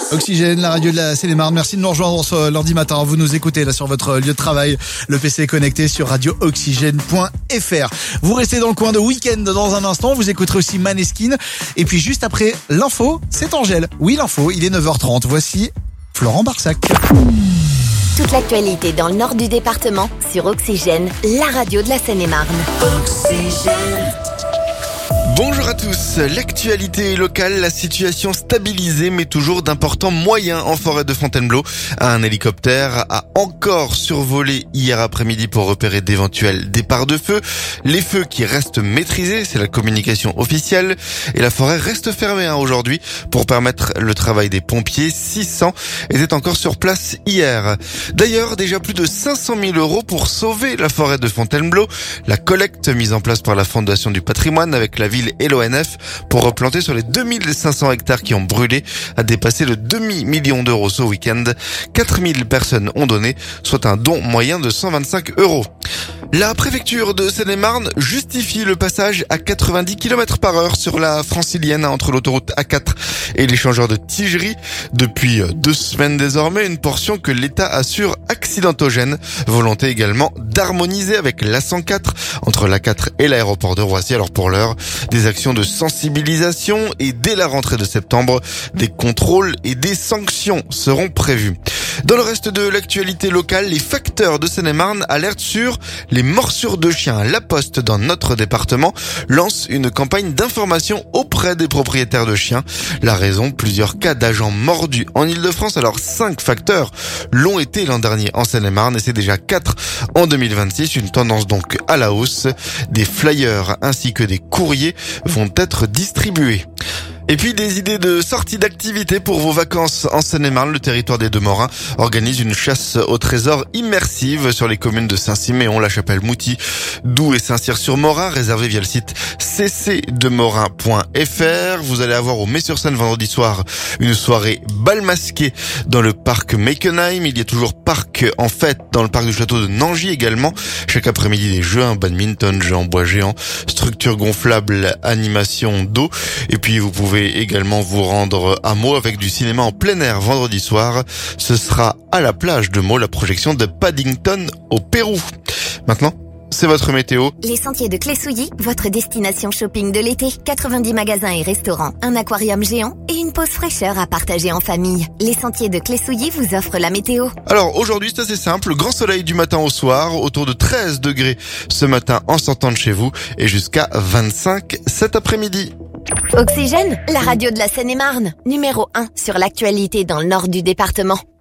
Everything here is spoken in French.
Oxygène, la radio de la Seine-et-Marne. Merci de nous rejoindre ce lundi matin. Vous nous écoutez là sur votre lieu de travail. Le PC est connecté sur radio-oxygène.fr. Vous restez dans le coin de week-end dans un instant. Vous écouterez aussi Maneskin. Et puis juste après l'info, c'est Angèle. Oui, l'info, il est 9h30. Voici Florent Barsac. Toute l'actualité dans le nord du département sur Oxygène, la radio de la Seine-et-Marne. Oxygène. Bonjour à tous. L'actualité locale, la situation stabilisée mais toujours d'importants moyens en forêt de Fontainebleau. Un hélicoptère a encore survolé hier après-midi pour repérer d'éventuels départs de feu. Les feux qui restent maîtrisés, c'est la communication officielle. Et la forêt reste fermée aujourd'hui pour permettre le travail des pompiers. 600 étaient encore sur place hier. D'ailleurs, déjà plus de 500 000 € pour sauver la forêt de Fontainebleau. La collecte mise en place par la Fondation du patrimoine avec la ville et l'ONF pour replanter sur les 2500 hectares qui ont brûlé a dépassé le demi-million d'euros ce week-end. 4000 personnes ont donné, soit un don moyen de 125 €. La préfecture de Seine-et-Marne justifie le passage à 90 km/h sur la francilienne entre l'autoroute A4 et l'échangeur de Tigerie. Depuis 2 semaines désormais, une portion que l'État assure accidentogène. Volonté également d'harmoniser avec l'A104 entre l'A4 et l'aéroport de Roissy. Alors pour l'heure, des actions de sensibilisation et dès la rentrée de septembre, des contrôles et des sanctions seront prévus. Dans le reste de l'actualité locale, les facteurs de Seine-et-Marne alertent sur les morsures de chiens. La Poste, dans notre département, lance une campagne d'information auprès des propriétaires de chiens. La raison, plusieurs cas d'agents mordus en Ile-de-France. Alors 5 facteurs l'ont été l'an dernier en Seine-et-Marne et c'est déjà 4 en 2026. Une tendance donc à la hausse. Des flyers ainsi que des courriers vont être distribués. Et puis des idées de sortie d'activité pour vos vacances en Seine-et-Marne. Le territoire des Deux-Morins organise une chasse au trésor immersive sur les communes de Saint-Siméon, La Chapelle-Mouty, Doux et Saint-Cyr-sur-Morin, réservé via le site ccdemorin.fr. Vous allez avoir au Mets-sur-Seine vendredi soir une soirée bal masqué dans le parc Meckenheim. Il y a toujours parc en fête dans le parc du château de Nangy également. Chaque après-midi des jeux, badminton, jeux en bois géant, structure gonflable, animation d'eau. Et puis vous pouvez également vous rendre à Meaux avec du cinéma en plein air vendredi soir. Ce sera à la plage de Meaux, la projection de Paddington au Pérou. Maintenant, c'est votre météo. Les Sentiers de Clé-Souilly, votre destination shopping de l'été. 90 magasins et restaurants, un aquarium géant et une pause fraîcheur à partager en famille. Les Sentiers de Clé-Souilly vous offrent la météo. Alors aujourd'hui, c'est assez simple. Grand soleil du matin au soir, autour de 13 degrés ce matin en sortant de chez vous et jusqu'à 25 cet après-midi. Oxygène, la radio de la Seine-et-Marne, numéro 1 sur l'actualité dans le nord du département.